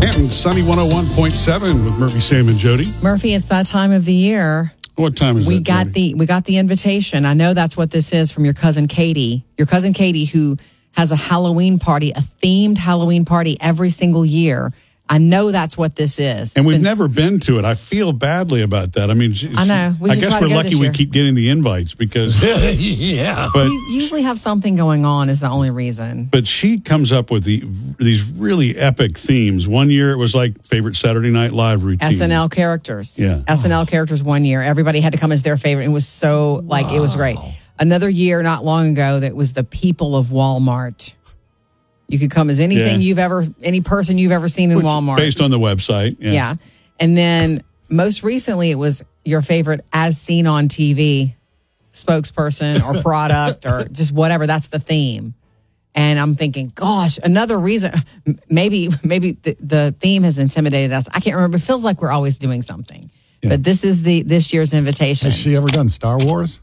Canton, Sunny 101.7 with Murphy, Sam, and Jody. Murphy, it's that time of the year. What time is we it, got Jody? we got the invitation. I know that's what this is from your cousin Katie. Your cousin Katie, who has a Halloween party, a themed Halloween party every single year. I know that's what this is. And we've never been to it. I feel badly about that. I mean, I know. I guess we're lucky we keep getting the invites because yeah. But we usually have something going on is the only reason. But she comes up with these really epic themes. One year it was like favorite Saturday Night Live routine. SNL characters. Yeah. SNL characters one year. everybody had to come as their favorite. It was so it was great. Another year not long ago that was the people of Walmart. You could come as anything any person you've ever seen in Walmart. Based on the website. Yeah. And then most recently it was your favorite as seen on TV spokesperson or product or just whatever. That's the theme. And I'm thinking, gosh, another reason, maybe the theme has intimidated us. I can't remember. It feels like we're always doing something. Yeah. But this is this year's invitation. Has she ever done Star Wars?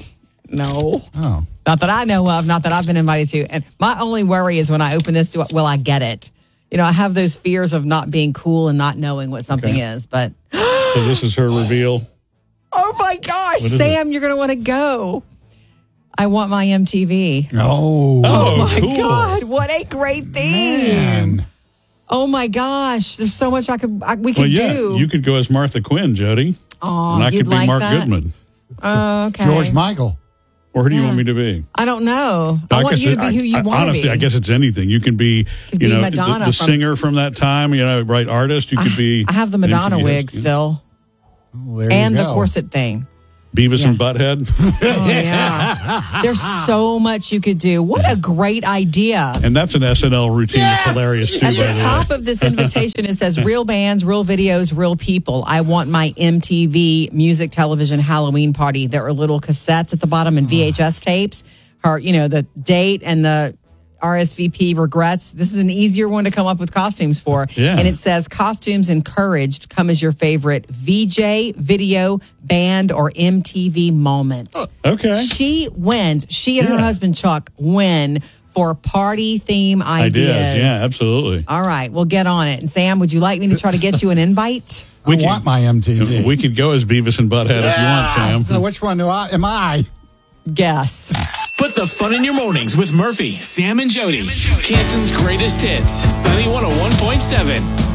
No. Oh. Not that I know of, not that I've been invited to. And my only worry is when I open this, will I get it? You know, I have those fears of not being cool and not knowing what something is. But so this is her reveal. Oh my gosh, Sam, you're going to want to go. I want my MTV. Oh my cool. God, what a great theme. Man. Oh my gosh, there's so much we could do. You could go as Martha Quinn, Jody. Oh, and I could be like Mark that? Goodman. Oh, okay. George Michael. Or who do you want me to be? I don't know. I want you to be who you want to be. Honestly, I guess it's anything. You can be, Madonna the singer from that time, right artist. You could be. I have the Madonna wig still. Oh, there and you the go. corset thing. Beavis and Butthead. Oh, yeah. There's so much you could do. What a great idea. And that's an SNL routine that's hilarious, too, At by the the top way. of this invitation, it says, real bands, real videos, real people. I want my MTV music television Halloween party. There are little cassettes at the bottom and VHS tapes. The date and the RSVP regrets. This is an easier one to come up with costumes for. Yeah. And it says costumes encouraged. Come as your favorite VJ, video, band, or MTV moment. Okay. She wins. She and her husband Chuck win for party theme ideas. Yeah, absolutely. All right, we'll get on it. And Sam, would you like me to try to get you an invite? I want my MTV. We could go as Beavis and Butthead if you want, Sam. So which one am I? Guess. Put the fun in your mornings with Murphy, Sam, and Jody. Canton's greatest hits. Sunny 101.7.